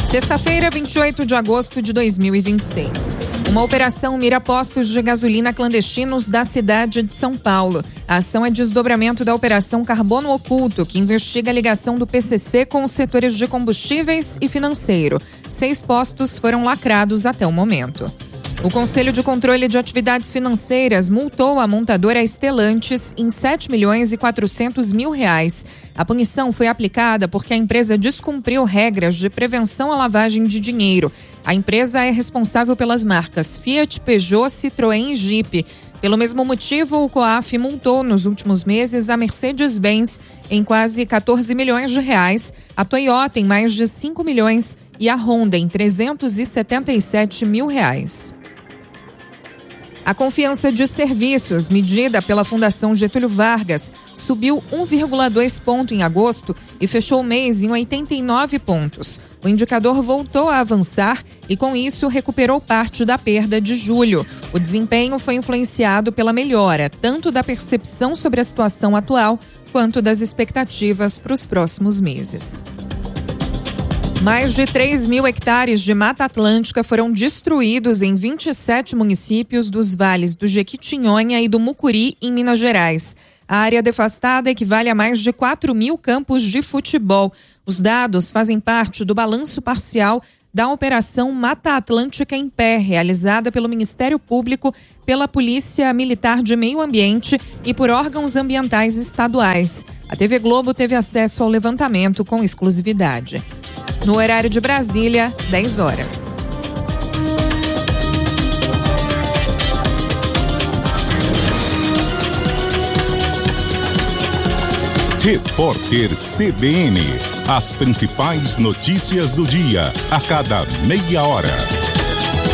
Sexta-feira, 28 de agosto de 2026. Uma operação mira postos de gasolina clandestinos da cidade de São Paulo. A ação é desdobramento da Operação Carbono Oculto, que investiga a ligação do PCC com os setores de combustíveis e financeiro. 6 postos foram lacrados até o momento. O Conselho de Controle de Atividades Financeiras multou a montadora Stellantis em R$ 7.400.000. A punição foi aplicada porque a empresa descumpriu regras de prevenção à lavagem de dinheiro. A empresa é responsável pelas marcas Fiat, Peugeot, Citroën e Jeep. Pelo mesmo motivo, o COAF multou nos últimos meses a Mercedes-Benz em quase R$ 14 milhões, a Toyota em mais de 5 milhões e a Honda em R$ 377 mil. A confiança de serviços, medida pela Fundação Getúlio Vargas, subiu 1,2 ponto em agosto e fechou o mês em 89 pontos. O indicador voltou a avançar e, com isso, recuperou parte da perda de julho. O desempenho foi influenciado pela melhora, tanto da percepção sobre a situação atual, quanto das expectativas para os próximos meses. Mais de 3 mil hectares de Mata Atlântica foram destruídos em 27 municípios dos vales do Jequitinhonha e do Mucuri, em Minas Gerais. A área devastada equivale a mais de 4 mil campos de futebol. Os dados fazem parte do balanço parcial da Operação Mata Atlântica em Pé, realizada pelo Ministério Público, pela Polícia Militar de Meio Ambiente e por órgãos ambientais estaduais. A TV Globo teve acesso ao levantamento com exclusividade. No horário de Brasília, 10 horas. Repórter CBN. As principais notícias do dia, a cada meia hora.